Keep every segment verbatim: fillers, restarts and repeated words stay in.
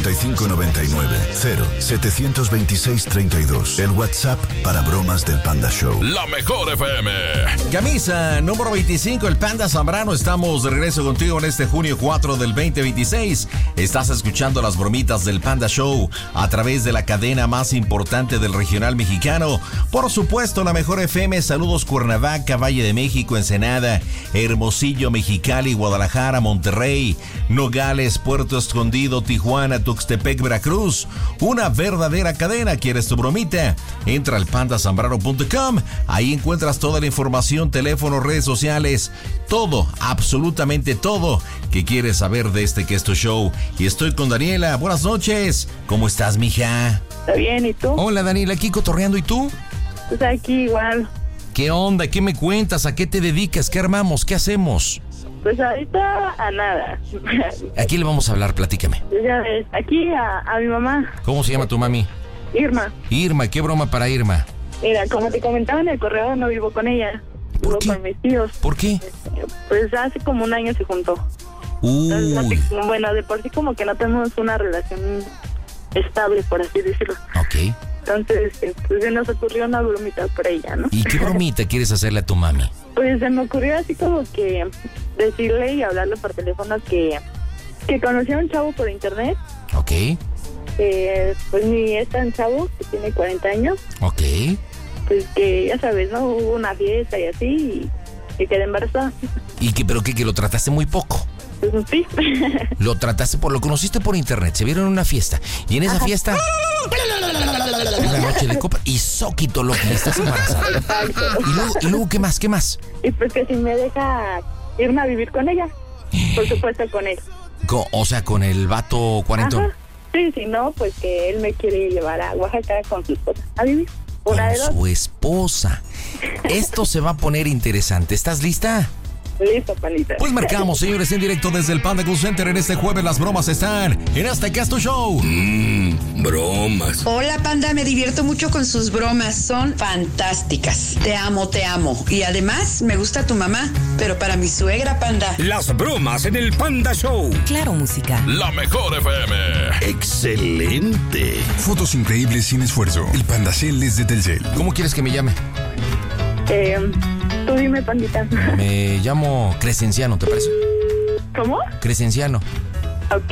cincuenta y cinco noventa y nueve, cero setecientos veintiséis treinta y dos. El WhatsApp para bromas del Panda Show. La mejor F M. Camisa número veinticinco, el Panda Zambrano. Estamos de regreso contigo en este junio cuatro del veinte veintiséis. Estás escuchando las bromitas del Panda Show a través de la cadena más importante del regional mexicano. Por supuesto, la mejor F M. Saludos Cuernavaca, Valle de México, Ensenada, Hermosillo, Mexicali, Guadalajara, Monterrey, Nogales, Puerto Escondido, Tijuana, Tuxtepec, Veracruz. Una verdadera cadena. ¿Quieres tu bromita? Entra al panda zambrano punto com. Ahí encuentras toda la información, teléfono, redes sociales, todo, absolutamente todo que quieres saber de este que es tu show. Y estoy con Daniela. Buenas noches. ¿Cómo estás, mija? Está bien, ¿y tú? Hola, Daniela, aquí cotorreando. ¿Y tú? Pues aquí igual. ¿Qué onda? ¿Qué me cuentas? ¿A qué te dedicas? ¿Qué armamos? ¿Qué hacemos? Pues ahorita a nada. ¿A quién le vamos a hablar? Platícame. Ya ves, aquí a, a mi mamá. ¿Cómo se llama tu mami? Irma. Irma, ¿qué broma para Irma? Mira, como te comentaba en el correo, no vivo con ella. ¿Por vivo qué? con mis tíos. ¿Por qué? Pues hace como un año se juntó. Uy. Entonces, bueno, de por sí como que no tenemos una relación estable, por así decirlo. Ok. Entonces, pues se nos ocurrió una bromita por ella, ¿no? ¿Y qué bromita quieres hacerle a tu mami? Pues se me ocurrió así como que decirle y hablarle por teléfono que, que conocía a un chavo por internet. Ok. Eh, pues ni es tan chavo, que tiene cuarenta años. Ok. Pues que ya sabes, ¿no? Hubo una fiesta y así y, y quedé embarazada. ¿Y qué, pero qué, que lo trataste muy poco? Pues sí. Lo trataste por, lo conociste por internet, se vieron en una fiesta. Y en esa fiesta, una noche de copa y zóquito lo que estás embarazada. Exacto. ¿Y luego, y luego qué más, qué más? Y pues que si me deja irme a vivir con ella, por supuesto con él. Co- o sea, con el vato cuarentón. Ajá. Sí, si no, pues que él me quiere llevar a Oaxaca con su esposa a vivir. Una de Con dos. su esposa. Esto se va a poner interesante. ¿Estás lista? Listo, panita. Pues marcamos, señores, en directo desde el Panda Cool Center. En este jueves las bromas están en Hasta que es tu show. Mmm, bromas. Hola, Panda, me divierto mucho con sus bromas, son fantásticas. Te amo, te amo. Y además, me gusta tu mamá, pero para mi suegra, Panda. Las bromas en el Panda Show. Claro, música. La mejor F M. Excelente. Fotos increíbles sin esfuerzo. El Pandacel desde Telcel. ¿Cómo quieres que me llame? Eh, tú dime, pandita. Me llamo Crescenciano, ¿te parece? ¿Cómo? Crescenciano. Ok.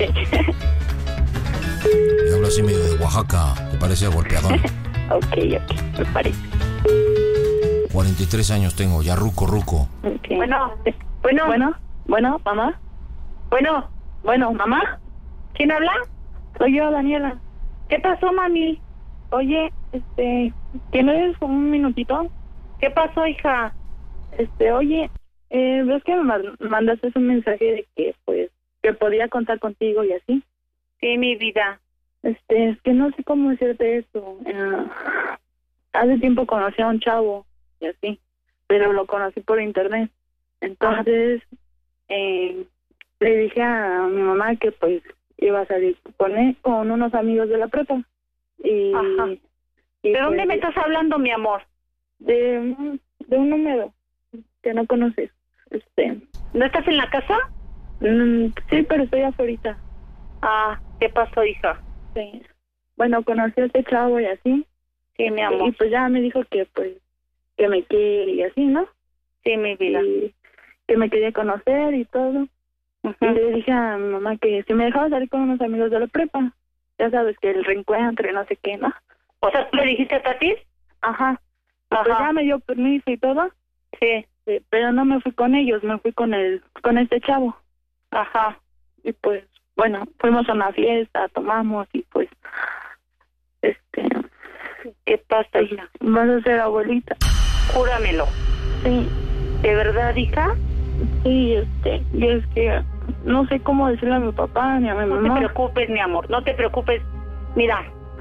Y hablo así medio de Oaxaca, ¿te parece golpeador? Ok, ok, me parece. cuarenta y tres años tengo, ya ruco, ruco. Okay. Bueno, bueno, bueno, bueno, mamá. Bueno, bueno, mamá. ¿Quién habla? Soy yo, Daniela. ¿Qué pasó, mami? Oye, este, ¿tienes un minutito? ¿Qué pasó, hija? Este, oye, eh, ves que me mandaste un mensaje de que, pues, que podía contar contigo y así. Sí, mi vida. Este, es que no sé cómo decirte esto. Eh, hace tiempo conocí a un chavo y así, pero lo conocí por internet. Entonces, eh, le dije a mi mamá que, pues, iba a salir con él, con unos amigos de la prepa. Y, Ajá. y ¿De dónde pues, me estás hablando, mi amor? De, de un número que no conoces. Este, ¿No estás en la casa? mm, sí, pero estoy afuera. Ah, ¿qué pasó, hija? Sí. Bueno, conocí a este chavo y así. Sí, mi amor. Y pues ya me dijo que, pues, que me quiere y así, ¿no? Sí, mi vida. Y que me quería conocer y todo. Ujú. Y le dije a mi mamá que si me dejaba salir con unos amigos de la prepa. Ya sabes, que el reencuentro y no sé qué, ¿no? O sea, ¿tú le dijiste a Tati? Ajá. Y Ajá. pues ya me dio permiso y todo. Sí. Sí, pero no me fui con ellos, me fui con el con este chavo. Ajá. Y pues, bueno, fuimos a una fiesta, tomamos y pues, este, ¿Qué pasa, pues, hija? vas a ser abuelita. Júramelo. Sí, ¿De verdad, hija? sí, este, y es que no sé cómo decirle a mi papá ni a mi No mamá. te preocupes, mi amor, no te preocupes. Mira.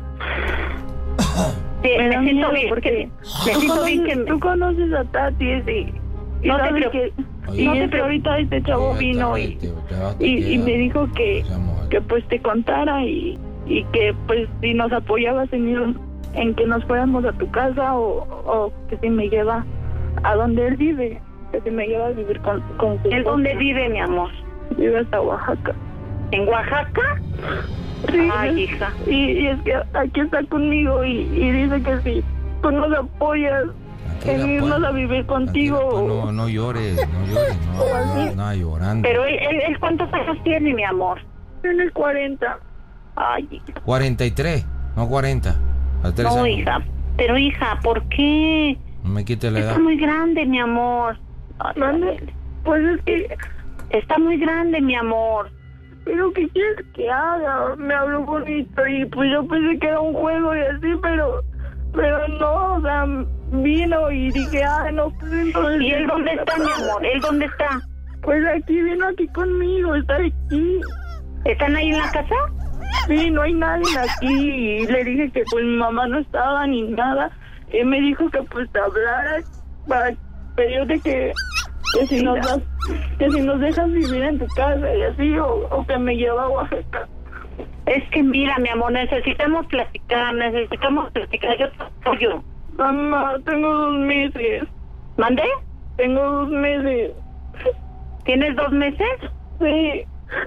Sí, Me me da siento miedo bien. porque Me tú siento bien conoces, que... tú conoces a Tati y, y No te sabes preocupes. que y No te es que preocupes. ahorita este chavo vino y, y, y me dijo que, que pues te contara y, y que pues si nos apoyabas en ir, en que nos fuéramos a tu casa o, o que si me lleva a donde él vive, que si me lleva a vivir con, con su ¿En esposa. dónde vive, mi amor? Vive hasta Oaxaca. ¿En Oaxaca? Sí, Ay, hija. Y, y es que aquí está conmigo y, y dice que si tú nos apoyas en irnos a vivir contigo. No, no llores, no llores, no, no, no llorando. Pero él, él, él, ¿cuántos años tiene, mi amor? Tiene cuarenta. Ay, hija. cuarenta y tres, no cuarenta. No, años. hija. Pero, hija, ¿por qué? No me quites la edad. Está muy grande, mi amor. Ay, ¿Mande? Pues es que... Está muy grande, mi amor. ¿Pero qué quieres que haga? Me habló bonito y pues yo pensé que era un juego y así, pero... Pero no, o sea, vino y dije, ah, no, pues entonces... ¿Y él dónde está, mi amor? ¿Él dónde está? Pues aquí, vino aquí conmigo, está aquí. ¿Están ahí en la casa? Sí, no hay nadie aquí y le dije que pues mi mamá no estaba ni nada. Él me dijo que pues te hablara para pedirte que, que, si nos das, que si nos dejas vivir en tu casa y así, o, o que me lleva a Oaxaca. Es que mira, mi amor, necesitamos platicar, necesitamos platicar. Yo te apoyo. Mamá, tengo dos meses. ¿Mandé? Tengo dos meses. ¿Tienes dos meses? Sí.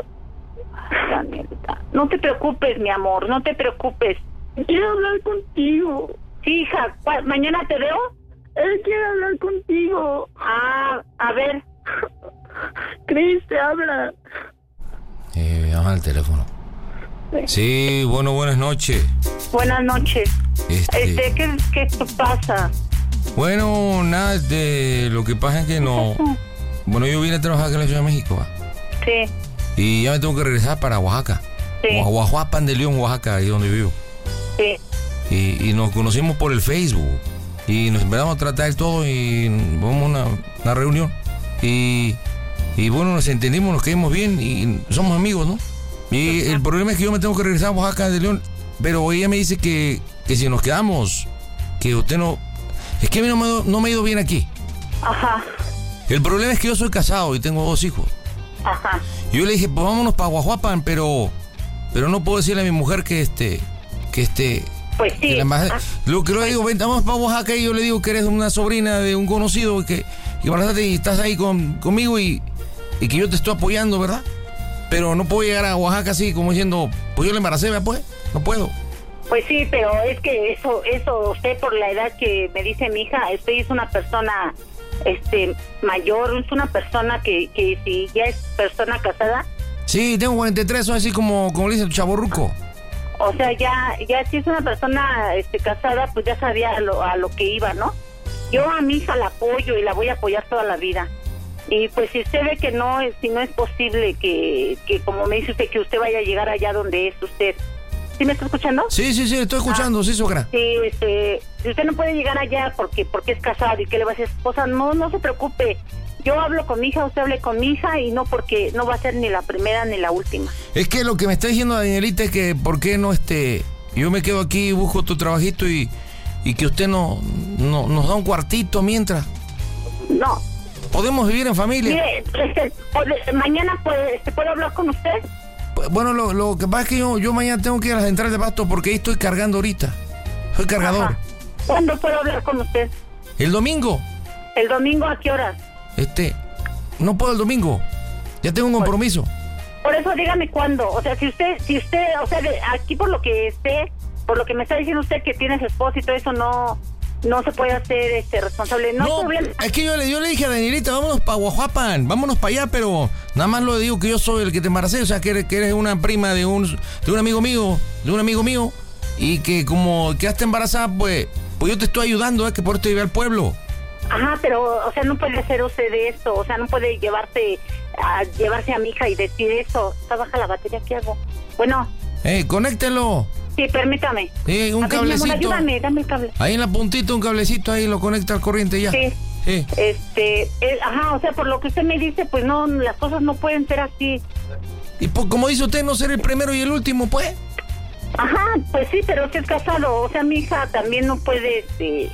Danielita, no te preocupes, mi amor, no te preocupes. Quiero hablar contigo. Sí, hija, ¿mañana te veo? Él quiere hablar contigo. Ah, a ver. Cris, te habla. Eh, llama al teléfono. Sí, bueno, buenas noches. Buenas noches. Este, este ¿qué, qué pasa? Bueno, nada, este, lo que pasa es que no... Bueno, yo vine a trabajar aquí en la Ciudad de México, ¿va? Sí. Y ya me tengo que regresar para Oaxaca. Sí. Oaxapan de León, Oaxaca, ahí donde vivo. Sí. Y, y nos conocimos por el Facebook. Y nos empezamos a tratar todo y vamos a una, una reunión. Y, y bueno, nos entendimos, nos caímos bien y somos amigos, ¿no? Y el problema es que yo me tengo que regresar a Oaxaca de León. Pero ella me dice que, que si nos quedamos, que usted no... Es que a mí no me, no me ha ido bien aquí. Ajá. El problema es que yo soy casado y tengo dos hijos. Ajá. Y yo le dije, pues vámonos para Oaxapan, pero pero no puedo decirle a mi mujer que este que este pues sí. Que ah. Lo que le digo, ven, vamos para Oaxaca y yo le digo que eres una sobrina de un conocido que y, y estás ahí con, conmigo y, y que yo te estoy apoyando, ¿verdad? Pero no puedo llegar a Oaxaca así como diciendo, pues yo le embaracé, ¿verdad? Pues no puedo. Pues sí, pero es que eso eso usted por la edad que me dice mi hija, usted es una persona este mayor, es una persona que, que si ya es persona casada. Sí, tengo cuarenta y tres, soy así como, como le dice el chavorruco. O sea, ya ya si es una persona este casada, pues ya sabía a lo, a lo que iba, ¿no? Yo a mi hija la apoyo y la voy a apoyar toda la vida. Y pues si usted ve que no, si no es posible que, que como me dice usted, que usted vaya a llegar allá donde es usted. ¿Sí me está escuchando? Sí, sí, sí, estoy escuchando, ah, sí, suegra. Sí, este, si usted no puede llegar allá porque porque es casado y que le va a decir esposa, no, no se preocupe. Yo hablo con mi hija, usted hable con mi hija y no porque no va a ser ni la primera ni la última. Es que lo que me está diciendo Danielita es que por qué no este, yo me quedo aquí y busco tu trabajito y, y que usted no, no nos da un cuartito mientras. No. ¿Podemos vivir en familia? Mire, este, mañana puede, ¿puedo hablar con usted? Bueno, lo, lo que pasa es que yo, yo mañana tengo que ir a la central de Pasto porque ahí estoy cargando ahorita. Soy cargador. Ajá. ¿Cuándo puedo hablar con usted? ¿El domingo? ¿El domingo a qué horas? Este, no puedo el domingo. Ya tengo un compromiso. Por eso dígame cuándo. O sea, si usted, si usted, o sea, aquí por lo que esté, por lo que me está diciendo usted que tiene su esposo y todo eso, no... No se puede hacer este responsable. No, no problema. Es que yo le, yo le dije a Danielita, vámonos para Oaxapan, vámonos para allá, pero nada más lo digo que yo soy el que te embaracé, o sea, que eres, que eres una prima de un, de un amigo mío, de un amigo mío, y que como quedaste embarazada, pues, pues yo te estoy ayudando, es que por esto llevé al pueblo. Ajá, pero, o sea, no puede hacer usted eso, o sea, no puede llevarse a llevarse a mi hija y decir eso. Está baja la batería, ¿qué hago? Bueno. Eh, conéctelo. Sí, permítame. Sí, un a ver, cablecito. Mi amor, ayúdame, dame el cable. Ahí en la puntita un cablecito, ahí lo conecta al corriente ya. Sí. Sí. Este, eh, ajá, o sea, por lo que usted me dice, pues no, las cosas no pueden ser así. Y pues, como dice usted, no ser el primero y el último, pues. Ajá, pues sí, pero usted es casado, o sea, mi hija también no puede, este,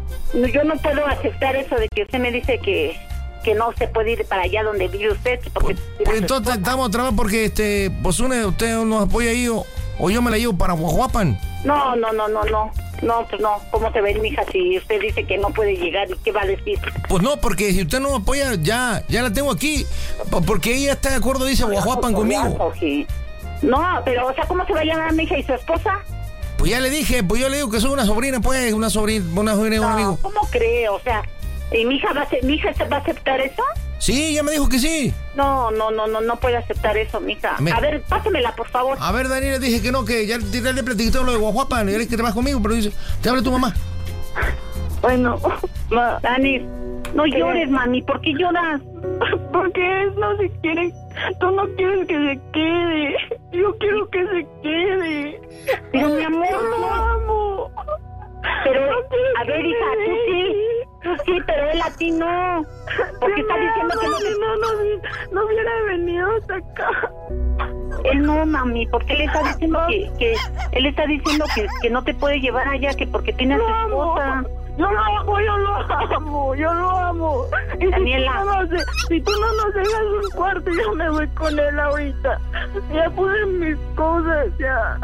yo no puedo aceptar eso de que usted me dice que, que no se puede ir para allá donde vive usted. Porque pues, pues entonces estamos atrás porque, este, pues una, usted nos apoya ahí o, o yo me la llevo para Oaxapan. No, no, no, no, no, no, pues no, ¿cómo se ve mi hija si usted dice que no puede llegar y qué va a decir? Pues no, porque si usted no me apoya, ya, ya la tengo aquí, porque ella está de acuerdo, dice Oaxacan conmigo. Sí. No, pero, o sea, ¿cómo se va a llamar mi hija y su esposa? Pues ya le dije, pues yo le digo que soy una sobrina, pues, una sobrina, una sobrina de un No, amigo. ¿cómo cree? O sea, ¿y mi hija va a, ser, mi hija va a aceptar eso? Sí, ya me dijo que sí. No, no, no, no, no puede aceptar eso, mija. Me- A ver, pásamela, por favor. A ver, Daniela, dije que no, que ya, ya le platiqué todo lo de Guajuapan, y eres que te vas conmigo, pero dice, te habla tu mamá. Bueno, ma, Dani, no ¿Qué? llores, mami. ¿Por qué lloras? porque él no se quiere, tú no quieres que se quede, yo quiero que se quede. Pero, mi amor, Yo lo no. amo. Pero, No quiero a que ver, se hija, tú sí. quede. Tú sí, pero él a ti no. Porque está diciendo que no Si te... no, no, hubi- no hubiera venido hasta acá. Él no, mami, porque él está diciendo que, que él está diciendo que, que no te puede llevar allá, que porque tiene a Lo su amo. esposa. Yo lo amo, yo lo amo, yo lo amo. Y si Daniela. tú, no nos, de- si tú no nos dejas un cuarto, yo me voy con él ahorita. Ya puse mis cosas, ya.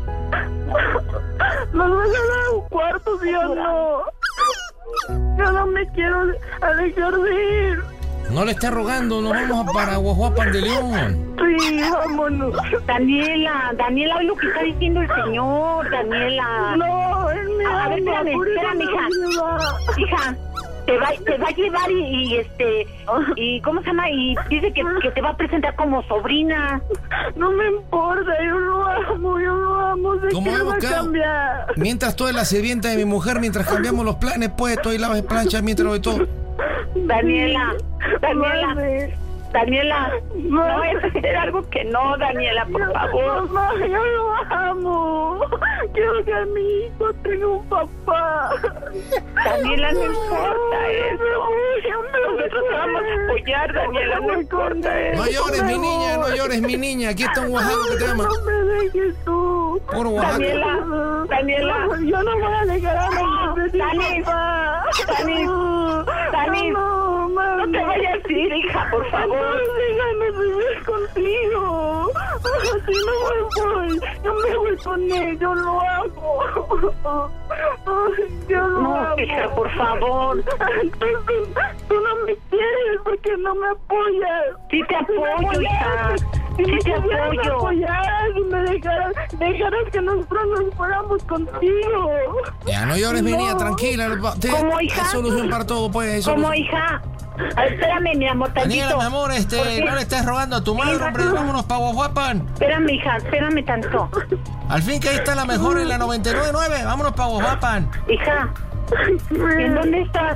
Nos vas a dar un cuarto, ¿sí o no? Yo no me quiero alejar de él. No le estés rogando, nos vamos a para Guajuapan de León. Sí, vámonos. Daniela, Daniela, oye lo que está diciendo el señor, Daniela. No, él me A ver, ama, espérame, por eso espérame, me hija. lleva. Hija, te va, te va a llevar y, y este, y ¿cómo se llama? Y dice que, que te va a presentar como sobrina. No me importa, yo lo amo, yo lo amo, sé ¿Cómo que hemos va a quedado? cambiar. Mientras tú eres la sirvienta de mi mujer, mientras cambiamos los planes, pues, tú y lavas planchas mientras lo de todo. Daniela, Daniela, Mami, Daniela, no es hacer algo que no, Daniela, por yo- favor. Mamá, yo lo amo. Quiero que mi hijo tenga un papá. Daniela, no importa eso. Yo me voy Nosotros te vamos a apoyar, Daniela, no Yo me voy importa con él. No llores, mi Me niña, no voy. llores, mi niña. Aquí está un oaxaco que te ama. No me dejes tú. Puro oaxaco. Daniela, Daniela. No, yo no voy a dejar a No, mi Dani, papá. Dani, No, Dani, no, mami. No te vayas a ir, hija, por favor. Déjame vivir contigo. Si no me voy, yo me voy con él, yo lo hago. Yo lo No, hago. hija, por favor. Entonces, tú no me quieres porque no me apoyas. Sí te Si me apoyo, hija. apoyaras, Si Sí me te quisieras apoyo. apoyar, si me dejaras, dejaras que nosotros nos fuéramos contigo. Ya, no llores, mi niña, No. tranquila. Te- ¿Cómo, hija? Hay solución para todo, pues. hay Como solución. hija. A ver, espérame, mi amor, tantito. Daniela, mi amor, ¿Por este, qué? no le estés rogando a tu madre, hombre. Vámonos para Guajuapan. Espérame, hija, espérame tanto. Al fin que ahí está la mejor en la noventa y nueve punto nueve. Vámonos para Guajuapan. Hija, ¿en dónde estás?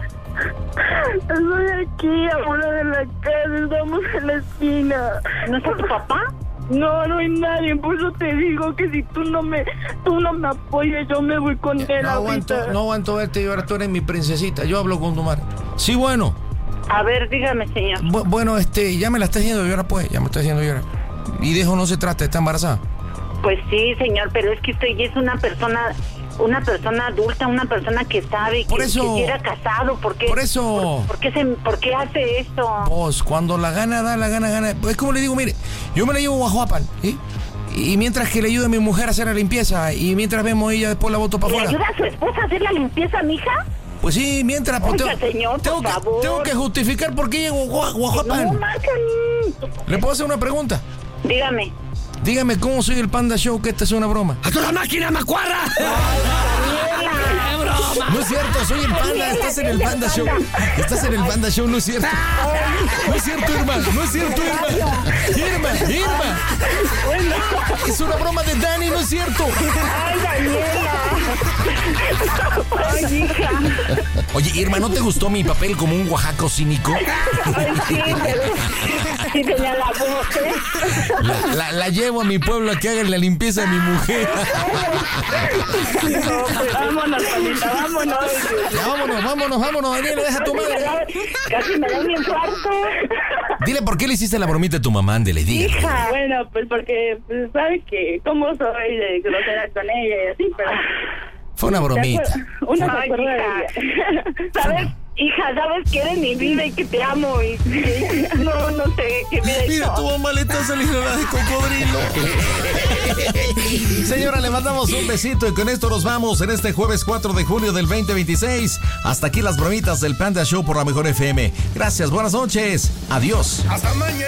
Estoy aquí, afuera de la casa, estamos en la esquina. ¿No está tu papá? No, no hay nadie, por eso te digo que si tú no me, tú no me apoyas, yo me voy con él No aguanto, ahorita. no aguanto verte llorar, tú eres mi princesita. Yo hablo con tu madre. Sí, bueno. A ver, dígame, señor. Bu- bueno, este, ya me la está haciendo llorar, pues. Ya me está haciendo llorar. Y de eso no se trata, está embarazada. Pues sí, señor, pero es que usted ya es una persona, una persona adulta, una persona que sabe Por que, eso- que si era casado. ¿Por qué? por eso- ¿Por, por qué se, por qué hace esto? Pues cuando la gana da, la gana gana. Pues como le digo, mire, yo me la llevo a Guajuapan, ¿sí? Y mientras que le ayuda a mi mujer a hacer la limpieza, y mientras vemos ella después la boto para ¿Le afuera. ayuda a su esposa a hacer la limpieza, mija? Pues sí, mientras. Pues, Oiga, señor, por tengo, que, favor. tengo que justificar por qué llego a Gua- Guajuapan. No, marcan. ¿Le puedo hacer una pregunta? Dígame. Dígame cómo soy el Panda Show, que esta es una broma. ¡A toda máquina, macuarra! No es cierto, soy el Panda, estás en el Panda Show. Estás en el Panda Show, no es cierto. No es cierto, Irma, no es cierto, Irma. Irma, Irma. Es una broma de Dani, no es cierto. Ay, Daniela. Ay, hija. Oye, Irma, ¿no te gustó mi papel como un oaxaco cínico? Ay, sí, pero sí tenía la voz, ¿eh? La, la- la llevo a mi pueblo a que hagan la limpieza a mi mujer. No, pues vámonos, Panita, vámonos. Ya, vámonos, vámonos, vámonos, Daniela, deja a tu madre. Casi me da un infarto. Dile por qué le hiciste la bromita a tu mamá, ándele, diga. Hija. Bueno, pues porque pues, sabes que cómo soy de grosera con ella y así, pero Fue una bromita. una se Ay, acuerda de hija. ella. ¿Sabes? Hija, sabes que eres mi vida y que te amo y y no, no sé qué me ha Mira, hecho. tu mamá le está saliendo la de cocodrilo. Señora, le mandamos un besito y con esto nos vamos en este jueves cuatro de julio del veinte veintiséis. Hasta aquí las bromitas del Panda Show por la Mejor F M. Gracias, buenas noches. Adiós. ¡Hasta mañana!